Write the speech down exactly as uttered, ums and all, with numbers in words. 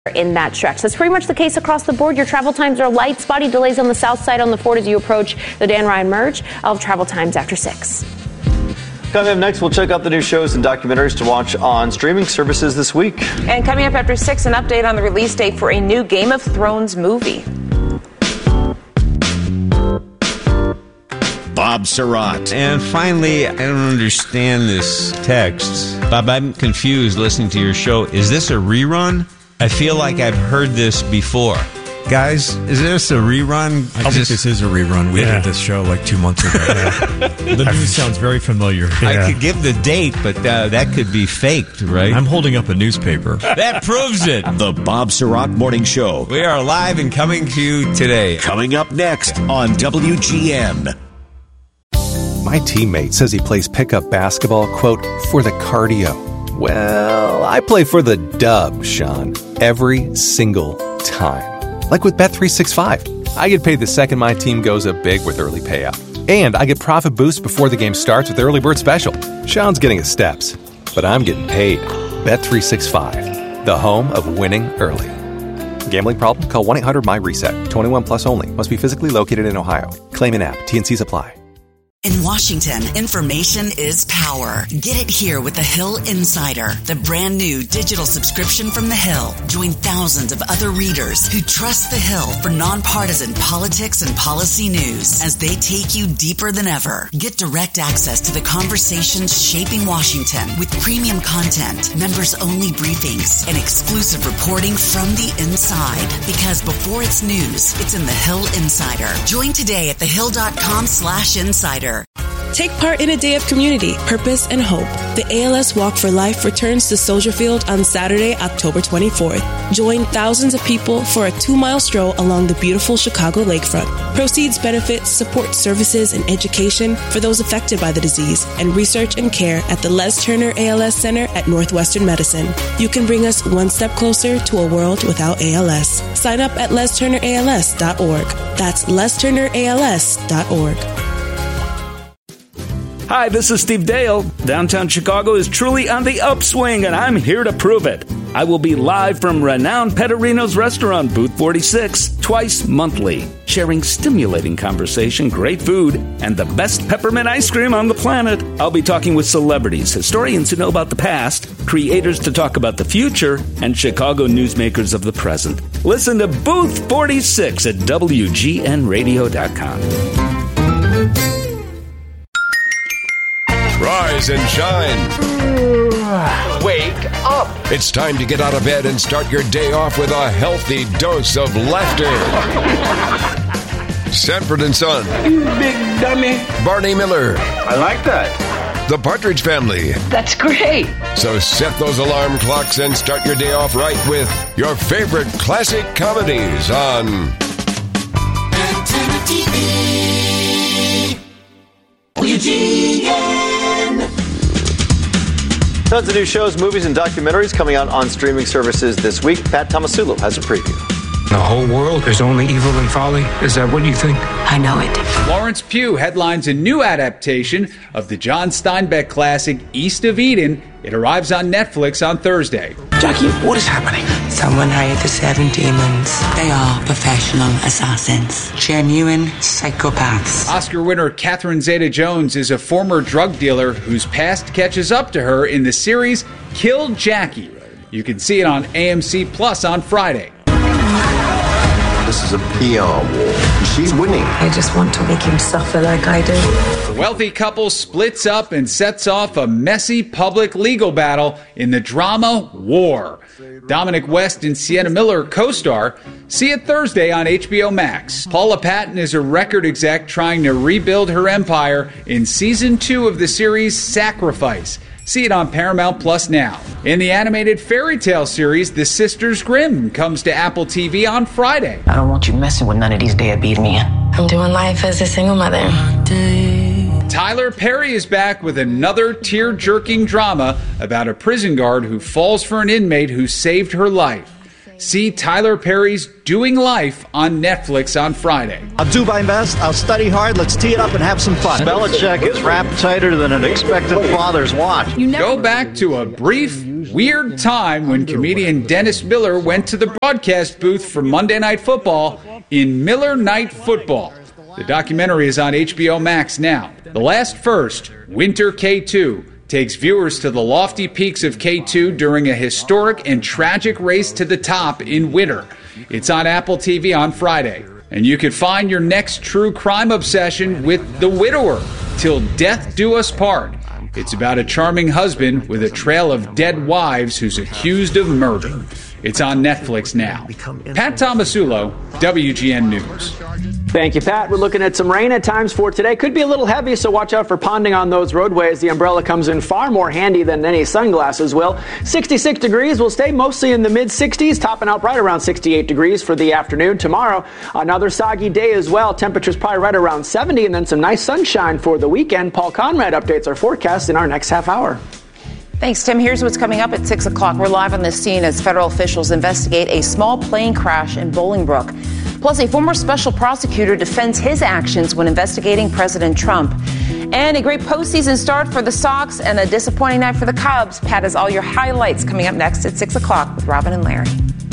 in that stretch. That's pretty much the case across the board. Your travel times are light. Spotty delays on the south side on the Ford as you approach the Dan Ryan merge. I'll have travel times after six. Coming up next, we'll check out the new shows and documentaries to watch on streaming services this week. And coming up after six, an update on the release date for a new Game of Thrones movie. Bob Surratt. And finally, I don't understand this text. Bob, I'm confused listening to your show. Is this a rerun? I feel like I've heard this before. Guys, is this a rerun? I, I just, think this is a rerun. We yeah. did this show like two months ago. Yeah. The news sounds very familiar. I yeah. could give the date, but uh, that could be faked, right? I'm holding up a newspaper. That proves it. The Bob Surratt Morning Show. We are live and coming to you today. Coming up next on W G N. My teammate says he plays pickup basketball, quote, for the cardio. Well, I play for the dub, Sean, every single time. Like with Bet three sixty-five. I get paid the second my team goes up big with early payout. And I get profit boosts before the game starts with Early Bird Special. Sean's getting his steps, but I'm getting paid. Bet three sixty-five, the home of winning early. Gambling problem? Call one eight hundred my reset. twenty-one plus only. Must be physically located in Ohio. Claim in app. T and C's apply. In Washington, information is power. Get it here with The Hill Insider, the brand new digital subscription from The Hill. Join thousands of other readers who trust The Hill for nonpartisan politics and policy news as they take you deeper than ever. Get direct access to the conversations shaping Washington with premium content, members-only briefings, and exclusive reporting from the inside. Because before it's news, it's in The Hill Insider. Join today at thehill.com slash insider. Take part in a day of community, purpose, and hope. The A L S Walk for Life returns to Soldier Field on Saturday, October twenty-fourth. Join thousands of people for a two-mile stroll along the beautiful Chicago lakefront. Proceeds benefit support services and education for those affected by the disease and research and care at the Les Turner A L S Center at Northwestern Medicine. You can bring us one step closer to a world without A L S. Sign up at les turner a l s dot org. That's les turner a l s dot org. Hi, this is Steve Dale. Downtown Chicago is truly on the upswing, and I'm here to prove it. I will be live from renowned Pettorino's restaurant, Booth forty-six, twice monthly, sharing stimulating conversation, great food, and the best peppermint ice cream on the planet. I'll be talking with celebrities, historians who know about the past, creators to talk about the future, and Chicago newsmakers of the present. Listen to Booth forty-six at W G N radio dot com. Rise and shine. Wake up. It's time to get out of bed and start your day off with a healthy dose of laughter. Sanford and Son. You big dummy. Barney Miller. I like that. The Partridge Family. That's great. So set those alarm clocks and start your day off right with your favorite classic comedies on Antenna T V. W G N. Tons of new shows, movies, and documentaries coming out on streaming services this week. Pat Tomasulo has a preview. The whole world is only evil and folly. Is that what you think? I know it. Florence Pugh headlines a new adaptation of the John Steinbeck classic East of Eden. It arrives on Netflix on Thursday. Jackie, what is happening? Someone hired the seven demons. They are professional assassins. Genuine psychopaths. Oscar winner Catherine Zeta-Jones is a former drug dealer whose past catches up to her in the series Kill Jackie. You can see it on A M C Plus on Friday. This is a P R war. She's winning. I just want to make him suffer like I do. The wealthy couple splits up and sets off a messy public legal battle in the drama War. Dominic West and Sienna Miller co-star. See it Thursday on H B O Max. Paula Patton is a record exec trying to rebuild her empire in season two of the series Sacrifice. See it on Paramount Plus now. In the animated fairy tale series, The Sisters Grimm comes to Apple T V on Friday. I don't want you messing with none of these deadbeat men. I'm doing life as a single mother. Tyler Perry is back with another tear-jerking drama about a prison guard who falls for an inmate who saved her life. See Tyler Perry's Doing Life on Netflix on Friday. I'll do my best. I'll study hard. Let's tee it up and have some fun. Belichick is wrapped tighter than an expectant father's watch. Go back to a brief weird time when comedian Dennis Miller went to the broadcast booth for Monday Night Football in Miller Night Football. The documentary is on H B O Max now. The Last First, Winter K two, takes viewers to the lofty peaks of K two during a historic and tragic race to the top in winter. It's on Apple T V on Friday. And you can find your next true crime obsession with The Widower, Till Death Do Us Part. It's about a charming husband with a trail of dead wives who's accused of murder. It's on Netflix now. Pat Tomasulo, W G N News. Thank you, Pat. We're looking at some rain at times for today. Could be a little heavy, so watch out for ponding on those roadways. The umbrella comes in far more handy than any sunglasses will. sixty-six degrees will stay mostly in the mid sixties, topping out right around sixty-eight degrees for the afternoon. Tomorrow, another soggy day as well. Temperatures probably right around seventy, and then some nice sunshine for the weekend. Paul Conrad updates our forecast in our next half hour. Thanks, Tim. Here's what's coming up at six o'clock. We're live on the scene as federal officials investigate a small plane crash in Bolingbrook. Plus, a former special prosecutor defends his actions when investigating President Trump. And a great postseason start for the Sox and a disappointing night for the Cubs. Pat has all your highlights coming up next at six o'clock with Robin and Larry.